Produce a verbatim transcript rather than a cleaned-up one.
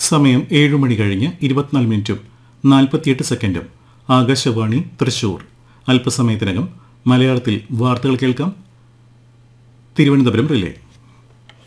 സമയം ഏഴ് മണി കഴിഞ്ഞ് ഇരുപത്തിനാല് മിനിറ്റും നാൽപ്പത്തിയെട്ട് സെക്കൻഡും. ആകാശവാണി തൃശൂർ. അല്പസമയത്തിനകം മലയാളത്തിൽ വാർത്തകൾ കേൾക്കാം. തിരുവനന്തപുരം റിലേ.